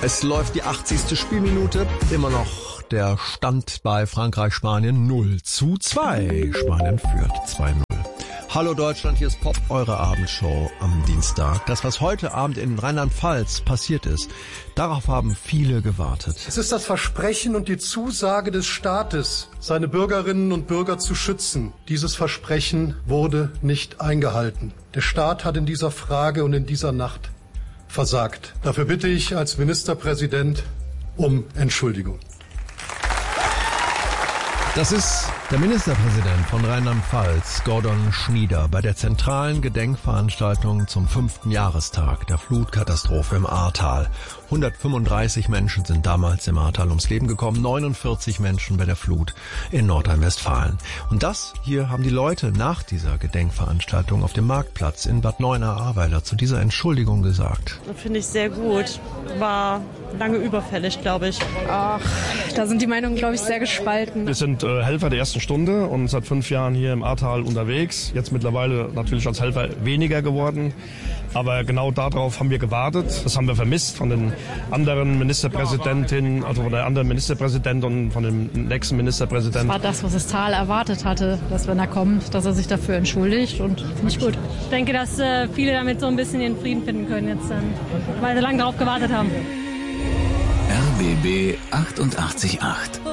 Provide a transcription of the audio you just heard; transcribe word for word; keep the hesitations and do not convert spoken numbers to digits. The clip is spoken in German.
Es läuft die achtzigste Spielminute, immer noch der Stand bei Frankreich-Spanien null zu zwei. Spanien führt zwei null. Hallo Deutschland, hier ist Pop, eure Abendshow am Dienstag. Das, was heute Abend in Rheinland-Pfalz passiert ist, darauf haben viele gewartet. Es ist das Versprechen und die Zusage des Staates, seine Bürgerinnen und Bürger zu schützen. Dieses Versprechen wurde nicht eingehalten. Der Staat hat in dieser Frage und in dieser Nacht versagt. Dafür bitte ich als Ministerpräsident um Entschuldigung. Das ist der Ministerpräsident von Rheinland-Pfalz, Gordon Schmieder, bei der zentralen Gedenkveranstaltung zum fünften Jahrestag der Flutkatastrophe im Ahrtal. hundertfünfunddreißig Menschen sind damals im Ahrtal ums Leben gekommen, neunundvierzig Menschen bei der Flut in Nordrhein-Westfalen. Und das hier haben die Leute nach dieser Gedenkveranstaltung auf dem Marktplatz in Bad Neuenahr-Ahrweiler zu dieser Entschuldigung gesagt. Finde ich sehr gut. War lange überfällig, glaube ich. Ach, da sind die Meinungen, glaube ich, sehr gespalten. Wir sind äh, Helfer der ersten Stunde und seit fünf Jahren hier im Ahrtal unterwegs. Jetzt mittlerweile natürlich als Helfer weniger geworden. Aber genau darauf haben wir gewartet. Das haben wir vermisst von den anderen Ministerpräsidentinnen, also von der anderen Ministerpräsidentin und von dem nächsten Ministerpräsidenten. Das war das, was das Tal erwartet hatte, dass wenn er kommt, dass er sich dafür entschuldigt, und finde ich gut. Ich denke, dass äh, viele damit so ein bisschen ihren Frieden finden können jetzt dann, weil sie lange darauf gewartet haben. R B B achtundachtzig Komma acht